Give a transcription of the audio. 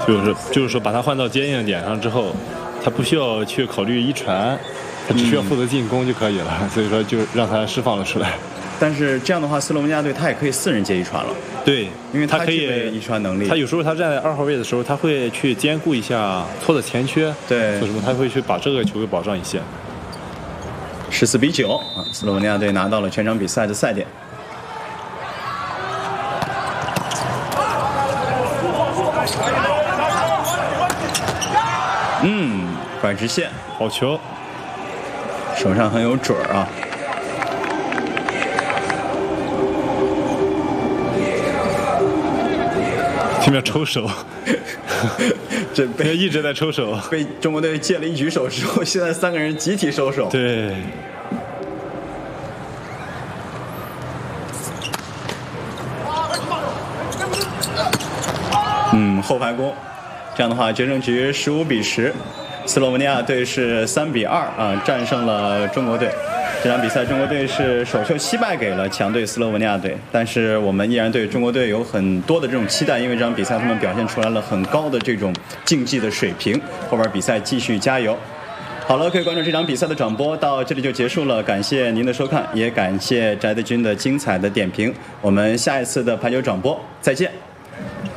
就是说把他换到坚硬点上之后，他不需要去考虑一传，他只需要负责进攻就可以了。所以说就让他释放了出来。 但是这样的话，斯洛文尼亚队他也可以4人接一传了。 对， 因为他可以具备一传能力。 他有时候他站在2号位的时候，他会去兼顾一下错的前缺， 对， 为什么他会去把这个球给保障一些。 14-9啊，斯洛文尼亚队拿到了全场比赛的赛点。拐直线， 好球， 手上很有准儿啊。 前面抽手， 这被一直在抽手， 被中国队借了一举手之后，现在3个人集体收手。 对。 后排攻，这样的话决胜局15-10，斯洛文尼亚队是3-2啊战胜了中国队。这场比赛中国队是首秀惜败给了强队斯洛文尼亚队，但是我们依然对中国队有很多的这种期待，因为这场比赛他们表现出来了很高的这种竞技的水平，后边比赛继续加油。好了，可以关注这场比赛的转播，到这里就结束了，感谢您的收看，也感谢翟德军的精彩的点评，我们下一次的排球转播再见。